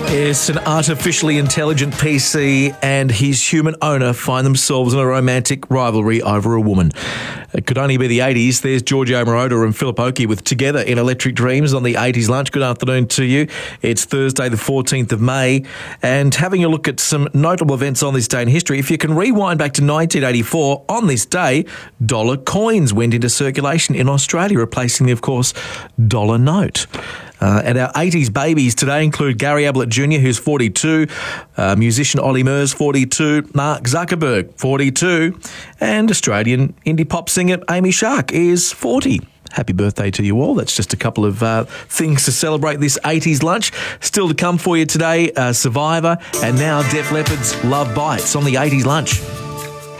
Yes, an artificially intelligent PC and his human owner find themselves in a romantic rivalry over a woman. It could only be the 80s. There's Giorgio Moroder and Philip Oakey with Together in Electric Dreams on the 80s Lunch. Good afternoon to you. It's Thursday the 14th of May, and having a look at some notable events on this day in history. If you can rewind back to 1984, on this day, dollar coins went into circulation in Australia, replacing the, of course, dollar note. And our 80s babies today include Gary Ablett Jr., who's 42, musician Ollie Murs, 42, Mark Zuckerberg, 42, and Australian indie pop singer Amy Shark is 40. Happy birthday to you all. That's just a couple of things to celebrate this 80s lunch. Still to come for you today, Survivor, and now Def Leppard's Love Bites on the 80s lunch.